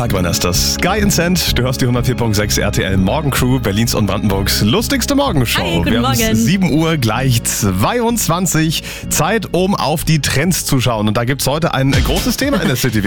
Tag, wann ist das? Sky and Sand, du hörst die 104.6 RTL Morgencrew, Berlins und Brandenburgs lustigste Morgenshow. Hi, guten Wir haben Morgen. 7 Uhr gleich 22. Zeit, um auf die Trends zu schauen. Und da gibt's heute ein großes Thema in der City.